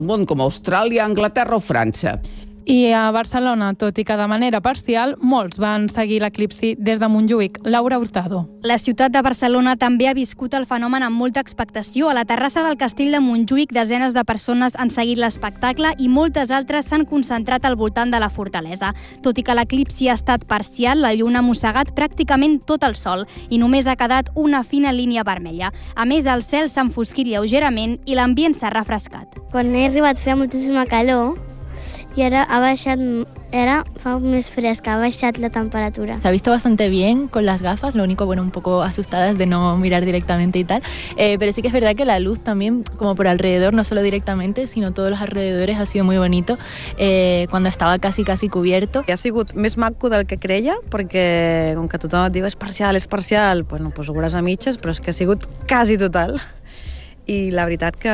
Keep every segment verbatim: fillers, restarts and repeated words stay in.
món com Austràlia, Anglaterra o França. I a Barcelona, tot i que de manera parcial, molts van seguir l'eclipsi des de Montjuïc. Laura Hurtado. La ciutat de Barcelona també ha viscut el fenomen amb molta expectació. A la terrassa del castell de Montjuïc, desenes de persones han seguit l'espectacle i moltes altres s'han concentrat al voltant de la fortalesa. Tot i que l'eclipsi ha estat parcial, la lluna ha mossegat pràcticament tot el sol i només ha quedat una fina línia vermella. A més, el cel s'ha enfosquit lleugerament i l'ambient s'ha refrescat. Quan he arribat feia moltíssima calor y ahora ha baixat, era fa més fresca, ha baixat la temperatura. Se ha visto bastante bien con las gafas, lo único, bueno, un poco asustadas de no mirar directamente y tal, eh, pero sí que es verdad que la luz también, como por alrededor, no solo directamente, sino todos los alrededores, ha sido muy bonito eh, cuando estaba casi, casi cubierto. Ha sigut més maco del que creia, perquè com que tothom et diu és parcial, és parcial, bueno, doncs ho veuràs a mitges, però és que ha sigut quasi total. I la veritat que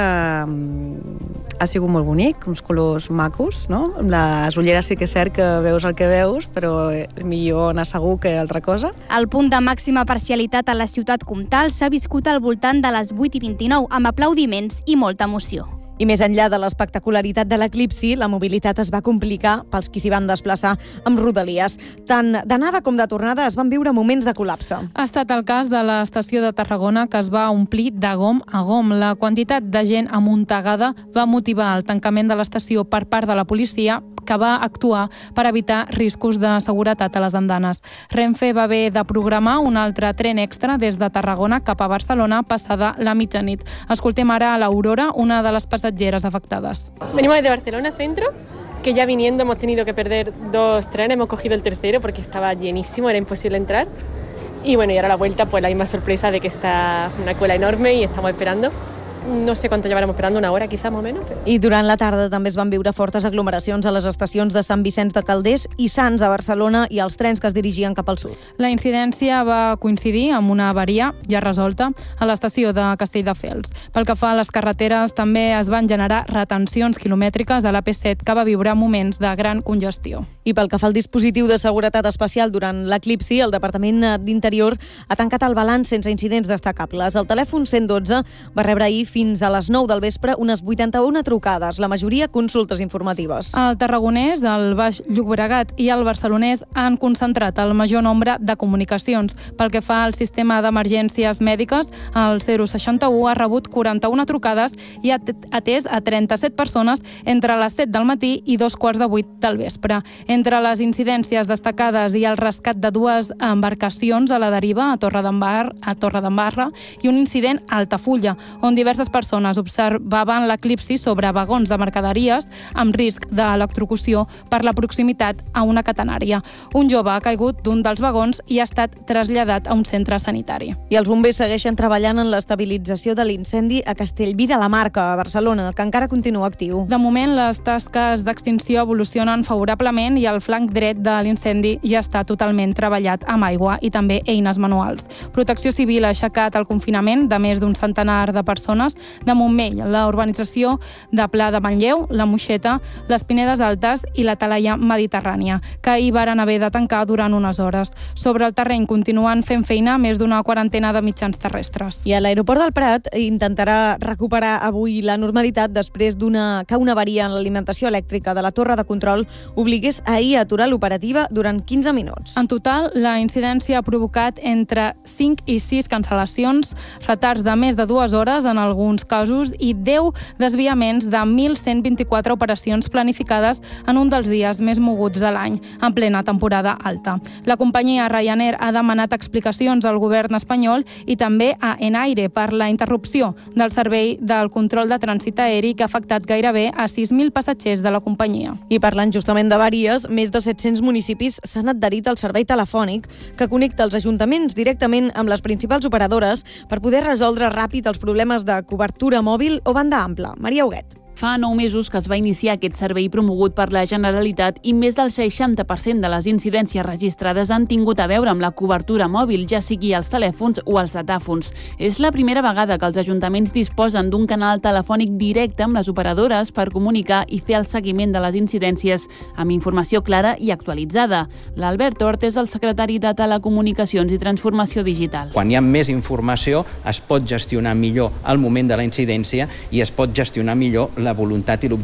ha sigut molt bonic, uns colors macos, no? Amb les ulleres sí que és cert que veus el que veus, però millor anar segur que altra cosa. El punt de màxima parcialitat a la ciutat comtal s'ha viscut al voltant de les vuit i vint-i-nou, amb aplaudiments i molta emoció. I més enllà de l'espectacularitat de l'eclipsi, la mobilitat es va complicar pels qui s'hi van desplaçar amb rodalies. Tant d'anada com de tornada es van viure moments de col·lapse. Ha estat el cas de l'estació de Tarragona, que es va omplir de gom a gom. La quantitat de gent amuntegada va motivar el tancament de l'estació per part de la policia, que va actuar per evitar riscos de seguretat a les andanes. Renfe va haver de programar un altre tren extra des de Tarragona cap a Barcelona passada la mitjanit. Escoltem ara a l'Aurora, una de les passatgeres afectades. Venimos desde Barcelona Centro, que ya viniendo hemos tenido que perder dos trenes, hemos cogido el tercero porque estaba llenísimo, era imposible entrar. Y bueno, y ahora la vuelta, pues la misma sorpresa de que está una cola enorme y estamos esperando. No sé cuánto llevaremos esperando, una hora quizá, más o menos. Pero... I durant la tarda també es van viure fortes aglomeracions a les estacions de Sant Vicenç de Calders i Sants a Barcelona i als trens que es dirigien cap al sud. La incidència va coincidir amb una avaria ja resolta a l'estació de Castelldefels. Pel que fa a les carreteres, també es van generar retencions quilomètriques a l'A P set, que va viure moments de gran congestió. I pel que fa al dispositiu de seguretat especial durant l'eclipsi, el Departament d'Interior ha tancat el balanç sense incidents destacables. El telèfon cent dotze va rebre ahir fins a les nou del vespre unes vuitanta-una trucades, la majoria consultes informatives. El tarragonès, el Baix Llobregat i el barcelonès han concentrat el major nombre de comunicacions. Pel que fa al sistema d'emergències mèdiques, el zero seixanta-u ha rebut quaranta-una trucades i ha atès a trenta-set persones entre les set del matí i dos quarts de vuit del vespre. Entre les incidències destacades hi ha el rescat de dues embarcacions a la deriva a Torredembarra, a Torredembarra i un incident a Altafulla, on diverses persones observaven l'eclipsi sobre vagons de mercaderies amb risc d'electrocució per la proximitat a una catenària. Un jove ha caigut d'un dels vagons i ha estat traslladat a un centre sanitari. I els bombers segueixen treballant en l'estabilització de l'incendi a Castellví de la Marca, a Barcelona, que encara continua actiu. De moment, les tasques d'extinció evolucionen favorablement i el flanc dret de l'incendi ja està totalment treballat amb aigua i també eines manuals. Protecció Civil ha aixecat el confinament de més d'un centenar de persones de Montmell, la urbanització de Pla de Manlleu, la Moixeta, les Pinedes Altes i la Talaia Mediterrània, que ahir varen haver de tancar durant unes hores. Sobre el terreny continuen fent feina més d'una quarantena de mitjans terrestres. I a l'aeroport del Prat intentarà recuperar avui la normalitat després d'una que una avaria en l'alimentació elèctrica de la torre de control obligués ahir a aturar l'operativa durant quinze minuts. En total, la incidència ha provocat entre cinc i sis cancel·lacions, retards de més de dues hores en alguns casos i deu desviaments de mil cent vint-i-quatre operacions planificades en un dels dies més moguts de l'any, en plena temporada alta. La companyia Ryanair ha demanat explicacions al govern espanyol i també a Enaire per la interrupció del servei del control de trànsit aeri que ha afectat gairebé a sis mil passatgers de la companyia. I parlant justament d'avaries, més de set-cents municipis s'han adherit al servei telefònic que connecta els ajuntaments directament amb les principals operadores per poder resoldre ràpid els problemes de cobertura mòbil o banda ampla. Maria Huguet. Fa nou mesos que es va iniciar aquest servei promogut per la Generalitat i més del seixanta per cent de les incidències registrades han tingut a veure amb la cobertura mòbil, ja sigui als telèfons o als datàfons. És la primera vegada que els ajuntaments disposen d'un canal telefònic directe amb les operadores per comunicar i fer el seguiment de les incidències amb informació clara i actualitzada. L'Albert Hort és el secretari de Telecomunicacions i Transformació Digital. Quan hi ha més informació es pot gestionar millor el moment de la incidència i es pot gestionar millor la voluntat i l'objectiu